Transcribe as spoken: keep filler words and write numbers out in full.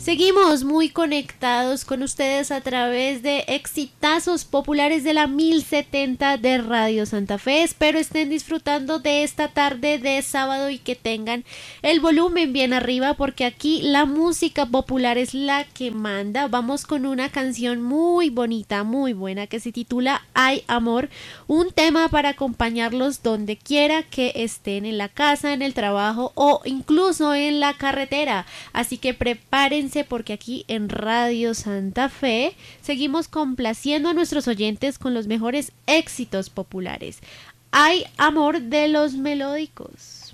Seguimos muy conectados con ustedes a través de exitazos populares de la mil setenta de Radio Santa Fe. Espero estén disfrutando de esta tarde de sábado y que tengan el volumen bien arriba, porque aquí la música popular es la que manda. Vamos con una canción muy bonita, muy buena, que se titula Ay Amor, un tema para acompañarlos donde quiera que estén, en la casa, en el trabajo o incluso en la carretera. Así que prepárense, porque aquí en Radio Santa Fe seguimos complaciendo a nuestros oyentes con los mejores éxitos populares. Ay Amor de los Melódicos.